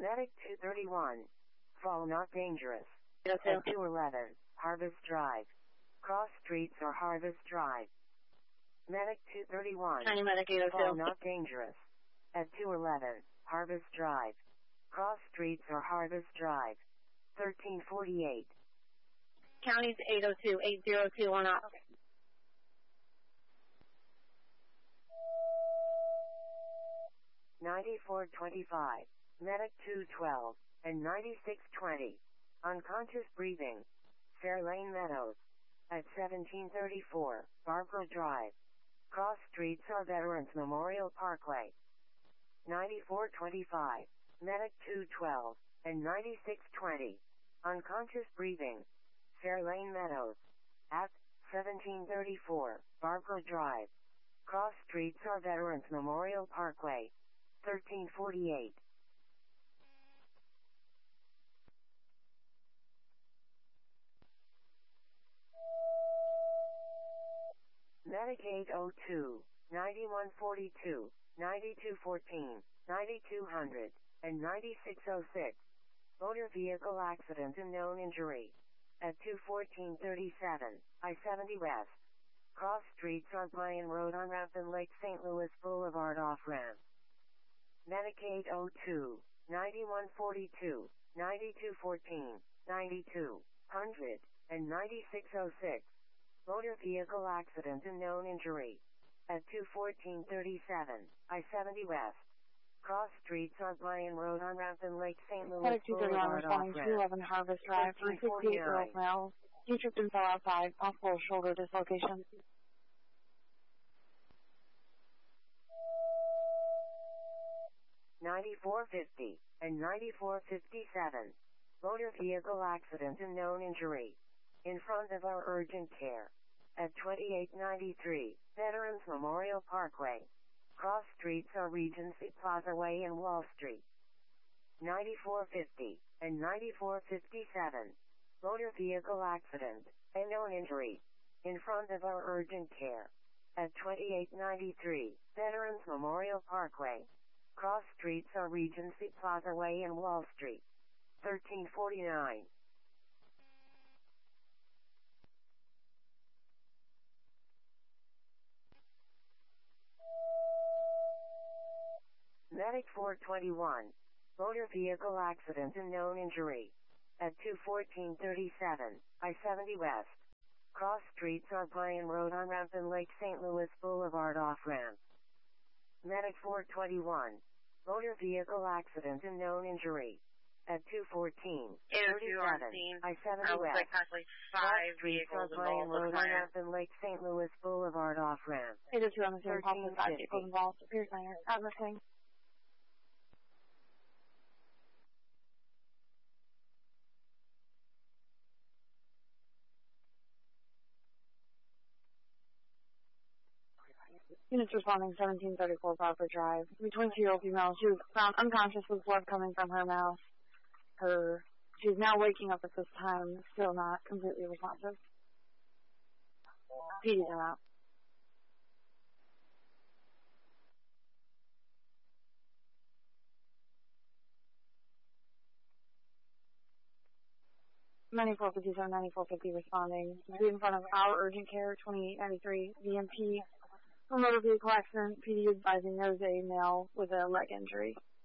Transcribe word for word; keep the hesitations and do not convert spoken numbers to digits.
Medic two thirty-one. Fall not dangerous. Yes, At two eleven, Harvest Drive. Cross streets or Harvest Drive. Medic two thirty-one. County Medic eight oh two. Fall not dangerous. At two eleven, Harvest Drive. Cross streets or Harvest Drive. thirteen forty-eight. County's eight oh two, eight oh two on up. ninety-four twenty-five. Medic two twelve, and ninety-six twenty. Unconscious breathing. Fairlane Meadows. At seventeen thirty-four, Barbara Drive. Cross streets or Veterans Memorial Parkway. ninety-four twenty-five. Medic two twelve, and ninety-six twenty. Unconscious breathing. Fairlane Meadows. At seventeen thirty-four, Barbara Drive. Cross streets or Veterans Memorial Parkway. thirteen forty-eight. Medic eight oh two, ninety-one forty-two, ninety-two fourteen, ninety-two hundred, and ninety-six oh six. Motor vehicle accident and known injury. At two fourteen thirty-seven, I seventy West. Cross streets on Bryan Road on ramp and Lake Saint Louis Boulevard off ramp. Medic eight oh two, ninety-one forty-two, ninety-two fourteen, ninety-two hundred, and ninety-six oh six. Motor vehicle accident and known injury. At two fourteen thirty-seven, I seventy West. Cross streets on Bryan Road on ramp and Lake Saint Louis Medic two thirty-one Boulevard responding off to ramp. eleven Harvest Drive, three sixty-eight year old male. He tripped and fell outside, possible shoulder dislocation. ninety-four fifty, and ninety-four fifty-seven. Motor vehicle accident and known injury. In front of our urgent care. At twenty-eight ninety-three, Veterans Memorial Parkway. Cross streets are Regency Plaza Way and Wall Street. ninety-four fifty, and ninety-four fifty-seven. Motor vehicle accident, and known injury. In front of our urgent care. At twenty-eight ninety-three, Veterans Memorial Parkway. Cross streets are Regency Plaza Way and Wall Street. thirteen forty-nine. Medic four twenty-one. Motor vehicle accident and known injury. At two fourteen thirty-seven, I seventy West. Cross streets are Bryan Road on ramp and Lake Saint Louis Boulevard off ramp. Medic four twenty-one. Motor vehicle accident and known injury. At two fourteen thirty-seven, I seventy West. Cross streets are Bryan Road on ramp and Lake Saint Louis Boulevard off ramp. eight oh two on the same possible five vehicles involved. Appears minor. Advertising. Units responding seventeen thirty-four Barbara Drive. The twenty-two-year-old female, she was found unconscious with blood coming from her mouth. Her, she's now waking up at this time, still not completely responsive. P Ds are out. ninety-four fifty-seven, ninety-four fifty responding. In front of our urgent care, twenty-eight ninety-three V M P. For motor vehicle accident, P D advising there's a male with a leg injury.